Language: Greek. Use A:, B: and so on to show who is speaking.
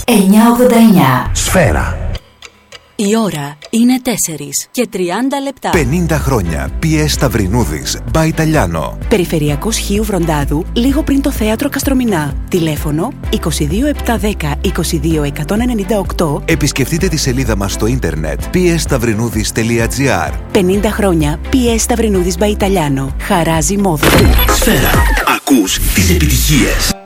A: 989.
B: Σφαίρα.
C: Η ώρα είναι 4 και 30 λεπτά.
D: 50 χρόνια. PS Σταυρινούδης. By Italiano.
C: Περιφερειακός Χίου Βροντάδου, λίγο πριν το θέατρο Καστρομηνά. Τηλέφωνο 22710 22198.
D: Επισκεφτείτε τη σελίδα μας στο ίντερνετ psstαυρινούδης.gr.
C: 50 χρόνια. PS Σταυρινούδης by Italiano. Χαράζει μόδα.
B: Σφαίρα. Ακούς τις επιτυχίες.